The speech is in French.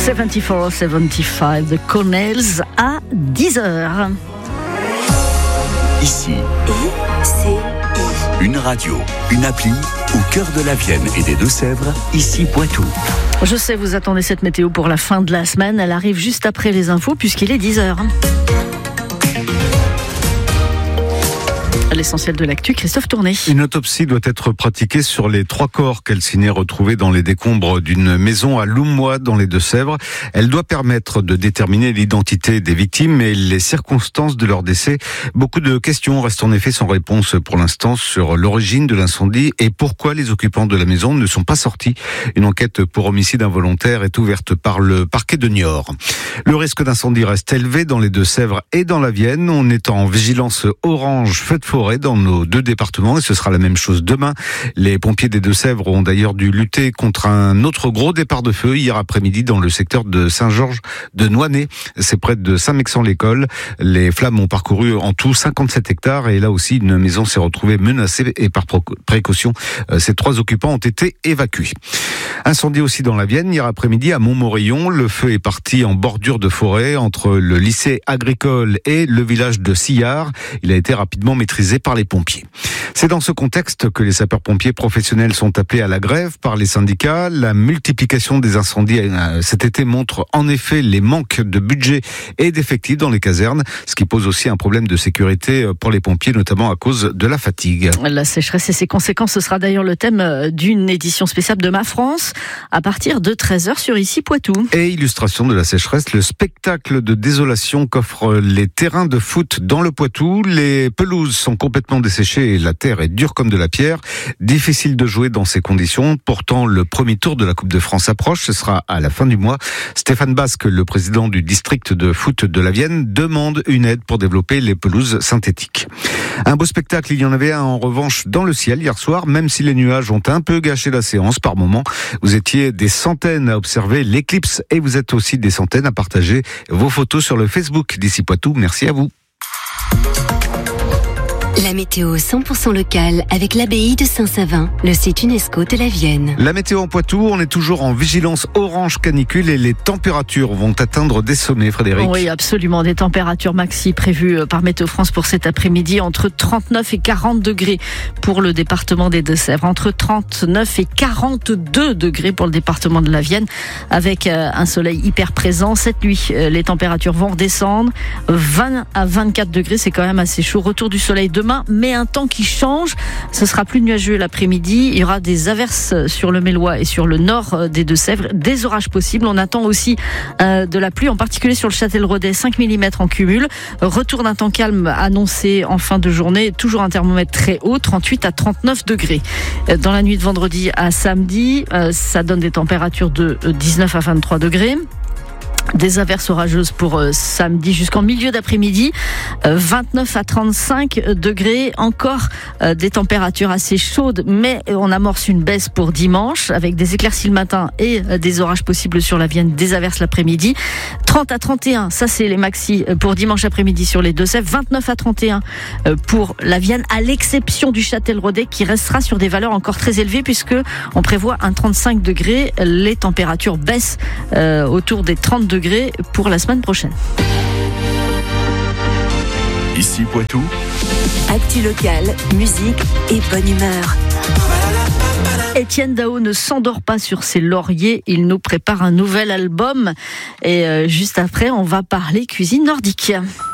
74-75 de Cornels à 10h. Ici, une radio, une appli au cœur de la Vienne et des Deux-Sèvres, ici Poitou. Je sais, vous attendez cette météo pour la fin de la semaine. Elle arrive juste après les infos puisqu'il est 10h. L'essentiel de l'actu, Christophe Tourné. Une autopsie doit être pratiquée sur les 3 corps calcinés retrouvés dans les décombres d'une maison à Loumois dans les Deux-Sèvres. Elle doit permettre de déterminer l'identité des victimes et les circonstances de leur décès. Beaucoup de questions restent en effet sans réponse pour l'instant sur l'origine de l'incendie et pourquoi les occupants de la maison ne sont pas sortis. Une enquête pour homicide involontaire est ouverte par le parquet de Niort. Le risque d'incendie reste élevé dans les Deux-Sèvres et dans la Vienne. On est en vigilance orange feu de forêt dans nos 2 départements et ce sera la même chose demain. Les pompiers des Deux-Sèvres ont d'ailleurs dû lutter contre un autre gros départ de feu hier après-midi dans le secteur de Saint-Georges de Noinet. C'est près de Saint-Mexan-l'École. Les flammes ont parcouru en tout 57 hectares et là aussi une maison s'est retrouvée menacée et par précaution, ces 3 occupants ont été évacués. Incendie aussi dans la Vienne hier après-midi à Montmorillon. Le feu est parti en bordure de forêt entre le lycée agricole et le village de Sillard. Il a été rapidement maîtrisé par les pompiers. C'est dans ce contexte que les sapeurs-pompiers professionnels sont appelés à la grève par les syndicats. La multiplication des incendies cet été montre en effet les manques de budget et d'effectifs dans les casernes, ce qui pose aussi un problème de sécurité pour les pompiers, notamment à cause de la fatigue. La sécheresse et ses conséquences, ce sera d'ailleurs le thème d'une édition spéciale de Ma France à partir de 13h sur Ici Poitou. Et illustration de la sécheresse, le spectacle de désolation qu'offrent les terrains de foot dans le Poitou. Les pelouses sont complètement desséchées et la terre est dure comme de la pierre. Difficile de jouer dans ces conditions. Pourtant, le premier tour de la Coupe de France approche. Ce sera à la fin du mois. Stéphane Basque, le président du district de foot de la Vienne, demande une aide pour développer les pelouses synthétiques. Un beau spectacle, il y en avait un en revanche dans le ciel hier soir, même si les nuages ont un peu gâché la séance par moments. Vous étiez des centaines à observer l'éclipse et vous êtes aussi des centaines à partager vos photos sur le Facebook d'Ici Poitou. Merci à vous. La météo 100% locale avec l'abbaye de Saint-Savin, le site UNESCO de la Vienne. La météo en Poitou, on est toujours en vigilance orange canicule et les températures vont atteindre des sommets, Frédéric. Oui, absolument. Des températures maxi prévues par Météo France pour cet après-midi entre 39 et 40 degrés pour le département des Deux-Sèvres, entre 39 et 42 degrés pour le département de la Vienne, avec un soleil hyper présent. Cette nuit, les températures vont redescendre. 20 à 24 degrés, c'est quand même assez chaud. Retour du soleil demain, mais un temps qui change. Ce sera plus nuageux l'après-midi. Il y aura des averses sur le Mélois et sur le nord des Deux-Sèvres. Des orages possibles. On attend aussi de la pluie, en particulier sur le Châtel-Rodet, 5 mm en cumul. Retour d'un temps calme annoncé en fin de journée. Toujours un thermomètre très haut, 38 à 39 degrés. Dans la nuit de vendredi à samedi, ça donne des températures de 19 à 23 degrés. Des averses orageuses pour samedi jusqu'en milieu d'après-midi, 29 à 35 degrés, encore des températures assez chaudes, mais on amorce une baisse pour dimanche avec des éclaircies le matin et des orages possibles sur la Vienne, des averses l'après-midi. 30 à 31, ça c'est les maxi pour dimanche après-midi sur les Deux-Sèvres, 29 à 31 pour la Vienne, à l'exception du Châtel-Rodet qui restera sur des valeurs encore très élevées puisque on prévoit un 35 degrés. Les températures baissent autour des 30 degrés pour la semaine prochaine. Ici Poitou. Actu locale, musique et bonne humeur. Étienne Dao ne s'endort pas sur ses lauriers. Il nous prépare un nouvel album. Et juste après, on va parler cuisine nordique.